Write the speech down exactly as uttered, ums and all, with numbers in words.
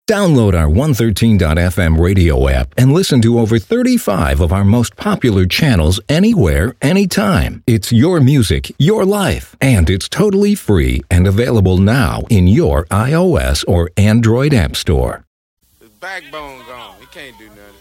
Download our one thirteen dot f m radio app and listen to over thirty-five of our most popular channels anywhere, anytime. It's your music, your life, and it's totally free and available now in your iOS or Android app store. His backbone gone. He can't do nothing.